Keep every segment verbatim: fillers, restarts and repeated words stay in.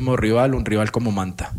rival, un rival como Manta.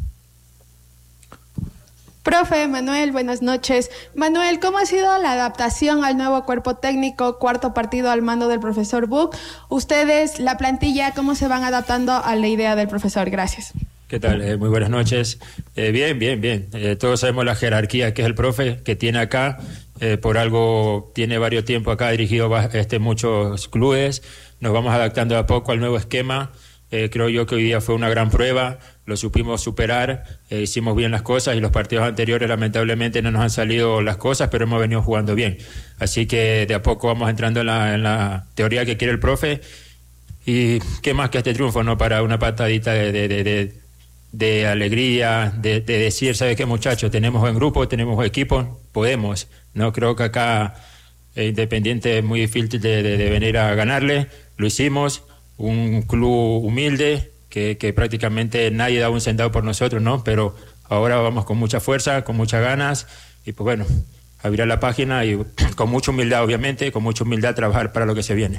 Profe Manuel, buenas noches. Manuel, ¿cómo ha sido la adaptación al nuevo cuerpo técnico, cuarto partido al mando del profesor Buch? Ustedes, la plantilla, ¿cómo se van adaptando a la idea del profesor? Gracias. ¿Qué tal? Eh, muy buenas noches. Eh, bien, bien, bien. Eh, todos sabemos la jerarquía que es el profe, que tiene acá. Eh, por algo tiene varios tiempos acá, ha dirigido este, muchos clubes. Nos vamos adaptando de a poco al nuevo esquema. Eh, creo yo que hoy día fue una gran prueba, lo supimos superar, eh, hicimos bien las cosas y los partidos anteriores lamentablemente no nos han salido las cosas, pero hemos venido jugando bien. Así que de a poco vamos entrando en la, en la teoría que quiere el profe y qué más que este triunfo, ¿no? Para una patadita de, de, de, de, de alegría, de, de decir, ¿sabes qué, muchachos? Tenemos buen grupo, tenemos buen equipo, podemos. No creo que acá eh, Independiente es muy difícil de, de, de venir a ganarle, lo hicimos. Un club humilde que, que prácticamente nadie da un centavo por nosotros, ¿no? Pero ahora vamos con mucha fuerza, con muchas ganas y pues bueno, abrir la página y con mucha humildad, obviamente, con mucha humildad trabajar para lo que se viene.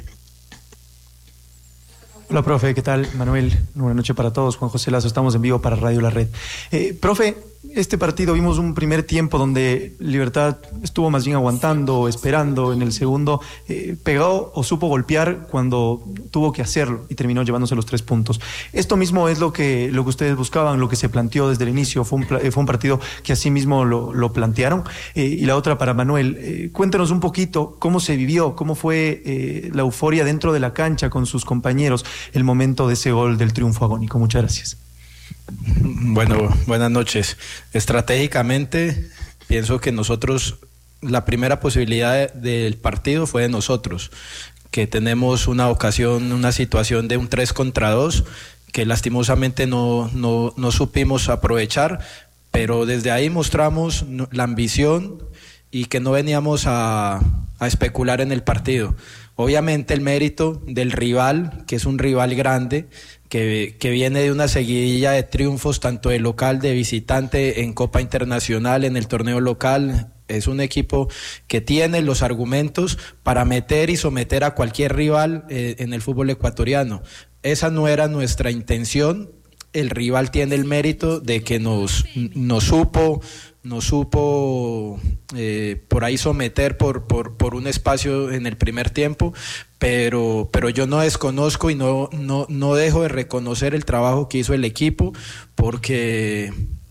Hola, profe, ¿qué tal? Manuel, buenas noches para todos. Juan José Lazo, estamos en vivo para Radio La Red. Eh, profe, este partido vimos un primer tiempo donde Libertad estuvo más bien aguantando, esperando. En el segundo eh, pegó o supo golpear cuando tuvo que hacerlo y terminó llevándose los tres puntos. Esto mismo es lo que, lo que ustedes buscaban, lo que se planteó desde el inicio. Fue un, fue un partido que así mismo lo, lo plantearon. Eh, y la otra para Manuel, eh, cuéntenos un poquito cómo se vivió, cómo fue eh, la euforia dentro de la cancha con sus compañeros, el momento de ese gol del triunfo agónico. Muchas gracias. Bueno, buenas noches. Estratégicamente, pienso que nosotros, la primera posibilidad de, del partido fue de nosotros, que tenemos una ocasión, una situación de un tres contra dos, que lastimosamente no, no, no supimos aprovechar, pero desde ahí mostramos la ambición y que no veníamos a, a especular en el partido. Obviamente el mérito del rival, que es un rival grande, que, que viene de una seguidilla de triunfos, tanto de local, de visitante, en Copa Internacional, en el torneo local. Es un equipo que tiene los argumentos para meter y someter a cualquier rival eh, en el fútbol ecuatoriano. Esa no era nuestra intención. El rival tiene el mérito de que nos, nos supo... nos supo eh, por ahí someter por, por, por un espacio en el primer tiempo, pero, pero yo no desconozco y no, no, no dejo de reconocer el trabajo que hizo el equipo, porque,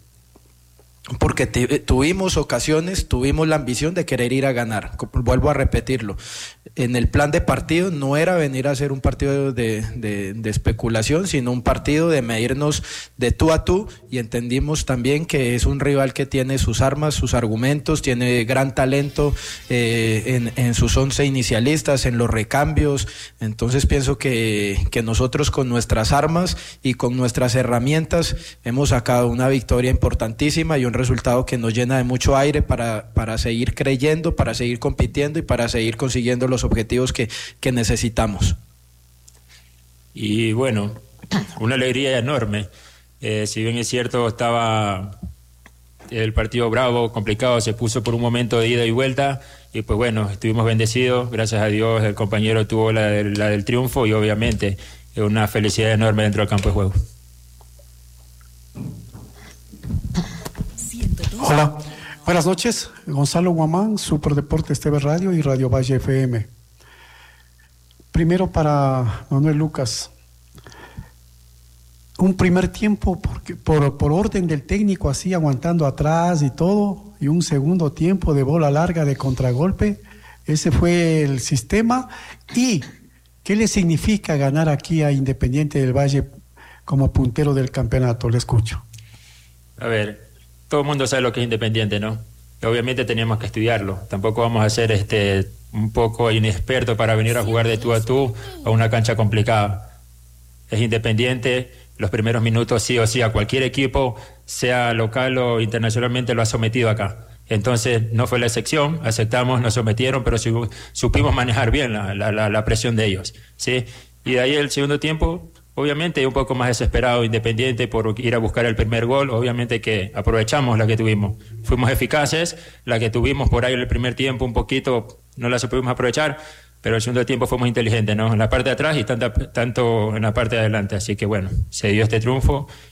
porque te, tuvimos ocasiones, tuvimos la ambición de querer ir a ganar. Vuelvo a repetirlo, en el plan de partido no era venir a hacer un partido de, de, de especulación, sino un partido de medirnos de tú a tú, y entendimos también que es un rival que tiene sus armas, sus argumentos, tiene gran talento eh, en, en sus once inicialistas, en los recambios. Entonces pienso que, que nosotros con nuestras armas y con nuestras herramientas hemos sacado una victoria importantísima y un resultado que nos llena de mucho aire para, para seguir creyendo, para seguir compitiendo y para seguir consiguiendo los objetivos que, que necesitamos. Y bueno, una alegría enorme. Eh, si bien es cierto, estaba el partido bravo, complicado, se puso por un momento de ida y vuelta, y pues bueno, estuvimos bendecidos, gracias a Dios el compañero tuvo la, la del triunfo y obviamente una felicidad enorme dentro del campo de juego. Hola, buenas noches, Gonzalo Guamán, Superdeportes T V Radio y Radio Valle F M. Primero para Manuel Lucas, un primer tiempo porque, por, por orden del técnico, así aguantando atrás y todo, y un segundo tiempo de bola larga de contragolpe. Ese fue el sistema. ¿Y qué le significa ganar aquí a Independiente del Valle como puntero del campeonato? Le escucho. A ver, todo el mundo sabe lo que es Independiente, ¿no? Obviamente teníamos que estudiarlo. Tampoco vamos a ser este un poco inexpertos para venir a jugar de tú a tú a una cancha complicada. Es Independiente, los primeros minutos sí o sí a cualquier equipo, sea local o internacionalmente, lo ha sometido acá. Entonces no fue la excepción, aceptamos, nos sometieron, pero supimos manejar bien la, la, la presión de ellos, ¿sí? Y de ahí el segundo tiempo, obviamente un poco más desesperado Independiente por ir a buscar el primer gol. Obviamente que aprovechamos la que tuvimos, fuimos eficaces. La que tuvimos por ahí en el primer tiempo un poquito no la supimos aprovechar, pero el segundo tiempo fue muy inteligente, ¿no? En la parte de atrás y tanto, tanto en la parte de adelante. Así que bueno, se dio este triunfo